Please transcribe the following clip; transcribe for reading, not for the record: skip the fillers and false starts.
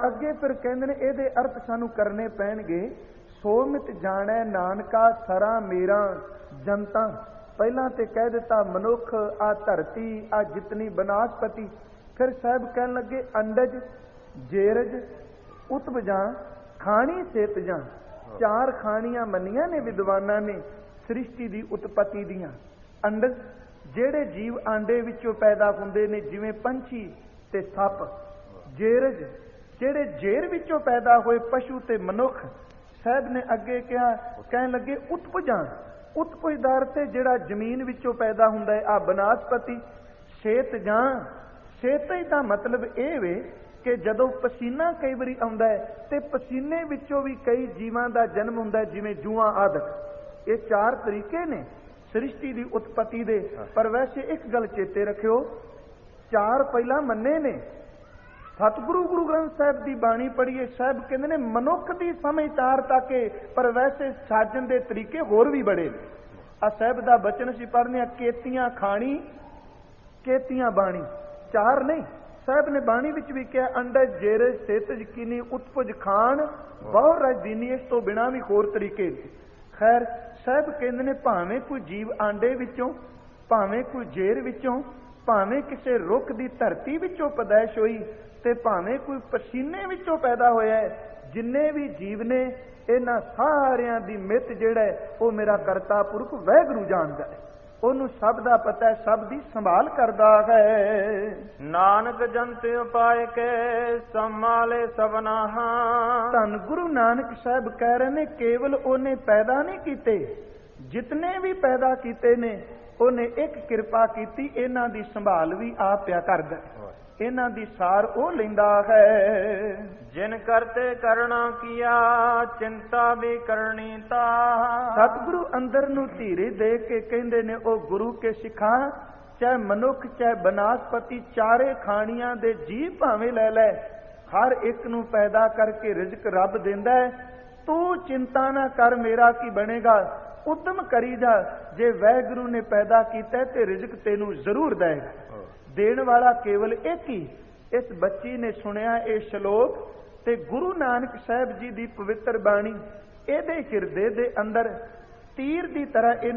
ਅੱਗੇ ਫਿਰ ਕਹਿੰਦੇ ਨੇ ਇਹਦੇ ਅਰਥ ਸਾਨੂੰ ਕਰਨੇ ਪੈਣਗੇ। ਸੋਮਿਤ ਜਾਣੈ ਨਾਨਕਾ ਸਰਾ ਮੇਰਾ ਜਨਤਾ। ਪਹਿਲਾਂ ਤੇ ਕਹਿ ਦਿੱਤਾ ਮਨੁੱਖ, ਆ ਧਰਤੀ, ਆ ਜਿਤਨੀ ਬਨਾਸਪਤੀ। ਫਿਰ ਸਾਹਿਬ ਕਹਿਣ ਲੱਗੇ ਅੰਡਜ, ਜੇਰਜ, ਉਤਪਜਾਂ, ਖਾਣੀ ਸੇਤਜਾਂ। ਚਾਰ ਖਾਣੀਆਂ ਮੰਨੀਆਂ ਨੇ ਵਿਦਵਾਨਾਂ ਨੇ ਸ੍ਰਿਸ਼ਟੀ ਦੀ ਉਤਪਤੀ ਦੀਆਂ। ਅੰਡਜ ਜਿਹੜੇ ਜੀਵ ਆਂਡੇ ਵਿੱਚੋਂ ਪੈਦਾ ਹੁੰਦੇ ਨੇ, ਜਿਵੇਂ ਪੰਛੀ ਤੇ ਸੱਪ। ਜੇਰਜ ਜਿਹੜੇ ਜੇਰ ਵਿੱਚੋਂ ਪੈਦਾ ਹੋਏ, ਪਸ਼ੂ ਤੇ ਮਨੁੱਖ। ਸਾਹਿਬ ਨੇ ਅੱਗੇ ਕਿਹਾ, ਕਹਿਣ ਲੱਗੇ ਉਤਪਜਾਂ, ਉਤਪਜਦਾਰ ਤੇ ਜਿਹੜਾ ਜ਼ਮੀਨ ਵਿੱਚੋਂ ਪੈਦਾ ਹੁੰਦਾ ਹੈ, ਆ ਬਨਾਸਪਤੀ। ਸੇਤਜਾਂ, ਸੇਤਜ ਦਾ ਮਤਲਬ ਇਹ ਵੇ ਕਿ ਜਦੋਂ ਪਸੀਨਾ ਕਈ ਵਾਰੀ ਆਉਂਦਾ ਹੈ ਤੇ ਪਸੀਨੇ ਵਿੱਚੋਂ ਵੀ ਕਈ ਜੀਵਾਂ ਦਾ ਜਨਮ ਹੁੰਦਾ ਹੈ, ਜਿਵੇਂ ਜੂਆਂ ਆਦਿਕ। ਇਹ ਚਾਰ ਤਰੀਕੇ ਨੇ ਸ੍ਰਿਸ਼ਟੀ ਦੀ ਉਤਪਤੀ ਦੇ। ਪਰ ਵੈਸੇ ਇੱਕ ਗੱਲ ਚੇਤੇ ਰੱਖਿਓ, ਚਾਰ ਪਹਿਲਾਂ ਮੰਨੇ ਨੇ। ਸਤਿਗੁਰੂ ਗੁਰੂ ਗ੍ਰੰਥ ਸਾਹਿਬ ਦੀ ਬਾਣੀ ਪੜ੍ਹੀਏ, ਸਾਹਿਬ ਕਹਿੰਦੇ ਨੇ ਮਨੁੱਖ ਦੀ ਸਮਝ ਤਾਰ ਤੱਕ, ਪਰ ਵੈਸੇ ਸਾਜਣ ਦੇ ਤਰੀਕੇ ਹੋਰ ਵੀ ਬੜੇ ਨੇ। ਆ ਸਾਹਿਬ ਦਾ ਬਚਨ ਅਸੀਂ ਪੜ੍ਹਨੇ ਆ, ਕੇਤੀਆਂ ਖਾਣੀ ਕੇਤੀਆਂ ਬਾਣੀ। ਚਾਰ ਨਹੀਂ, ਸਾਹਿਬ ਨੇ ਬਾਣੀ ਵਿੱਚ ਵੀ ਕਿਹਾ ਅੰਡਜ, ਜੇਰਜ, ਸੇਤਜ, ਕੀਨੀ, ਉਤਪਜ, ਖਾਣ, ਬਹੁ ਰਜਦੀਨੀ। ਇਸ ਤੋਂ ਬਿਨਾਂ ਵੀ ਹੋਰ ਤਰੀਕੇ ਨੇ। ਖੈਰ ਸਾਹਿਬ ਕਹਿੰਦੇ ਨੇ ਭਾਵੇਂ ਕੋਈ ਜੀਵ ਆਂਡੇ ਵਿੱਚੋਂ, ਭਾਵੇਂ ਕੋਈ ਜੇਰ ਵਿੱਚੋਂ, ਭਾਵੇਂ ਕਿਸੇ ਰੁੱਖ ਦੀ ਧਰਤੀ ਵਿੱਚੋਂ ਪੈਦਾਇਸ਼ ਹੋਈ, ਤੇ ਭਾਵੇਂ ਕੋਈ ਪਸੀਨੇ ਵਿੱਚੋਂ ਪੈਦਾ ਹੋਇਆ ਹੈ, ਜਿੰਨੇ ਵੀ ਜੀਵ ਨੇ ਇਹਨਾਂ ਸਾਰਿਆਂ ਦੀ ਮਿੱਤ ਜਿਹੜਾ ਹੈ ਉਹ ਮੇਰਾ ਕਰਤਾ ਪੁਰਖ ਵਾਹਿਗੁਰੂ ਜਾਣਦਾ ਹੈ। ਉਹਨੂੰ ਸਭ ਦਾ ਪਤਾ ਹੈ, ਸਭ ਦੀ ਸੰਭਾਲ ਕਰਦਾ ਹੈ। ਨਾਨਕ ਜੰਤ ਉਪਾਇ ਕੇ ਸੰਭਾਲੇ ਸਭਨਾਹਾ। ਧੰਨ ਗੁਰੂ ਨਾਨਕ ਸਾਹਿਬ ਕਹਿ ਰਹੇ ਨੇ ਕੇਵਲ ਉਹਨੇ ਪੈਦਾ ਨਹੀਂ ਕੀਤੇ, ਜਿਤਨੇ ਵੀ ਪੈਦਾ ਕੀਤੇ ਨੇ ਉਹਨੇ ਇੱਕ ਕਿਰਪਾ ਕੀਤੀ, ਇਹਨਾਂ ਦੀ ਸੰਭਾਲ ਵੀ ਆਪ ਪਿਆ ਕਰਦਾ, ਇਹਨਾਂ ਦੀ ਸਾਰ ਉਹ ਲੈਂਦਾ ਹੈ। ਜਿਨ ਕਰਤੇ ਕਰਣਾ ਕੀਆ ਚਿੰਤਾ ਵੀ ਕਰਨੀ ਤਾ। ਸਤਿਗੁਰੂ ਅੰਦਰ ਨੂੰ ਧੀਰੇ ਦੇ ਕੇ ਕਹਿੰਦੇ ਨੇ, ਉਹ ਗੁਰੂ ਕੇ ਸਿੱਖਾਂ, ਚਾਹੇ ਮਨੁੱਖ ਚਾਹੇ ਬਨਾਸਪਤੀ, ਚਾਰੇ ਖਾਣੀਆਂ ਦੇ ਜੀਵ ਭਾਵੇਂ ਲੈ ਲੈ, ਹਰ ਇੱਕ ਨੂੰ ਪੈਦਾ ਕਰਕੇ ਰਿਜ਼ਕ ਰੱਬ ਦਿੰਦਾ ਹੈ। ਤੂੰ ਚਿੰਤਾ ਨਾ ਕਰ, ਮੇਰਾ ਕੀ ਬਣੇਗਾ, ਉਦਮ ਕਰੀ ਜਾ। ਜੇ ਵਾਹਿਗੁਰੂ ਨੇ ਪੈਦਾ ਕੀਤਾ ਤੇ ਰਿਜ਼ਕ ਤੈਨੂੰ ਜ਼ਰੂਰ ਦੇਗਾ। ਦੇਣ ਵਾਲਾ ਕੇਵਲ ਇੱਕ ਹੀ। ਇਸ ਬੱਚੀ ਨੇ ਸੁਣਿਆ ਇਹ ਸ਼ਲੋਕ ਤੇ ਗੁਰੂ ਨਾਨਕ ਸਾਹਿਬ ਜੀ ਦੀ ਪਵਿੱਤਰ ਬਾਣੀ ਇਹਦੇ ਹਿਰਦੇ ਦੇ ਅੰਦਰ ਤੀਰ ਦੀ ਤਰ੍ਹਾਂ